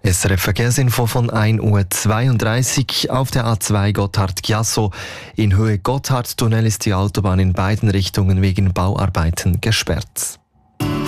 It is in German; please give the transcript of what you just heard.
SRF Verkehrsinfo von 1:32 Uhr auf der A2 Gotthard-Chiasso. In Höhe Gotthardtunnel ist die Autobahn in beiden Richtungen wegen Bauarbeiten gesperrt.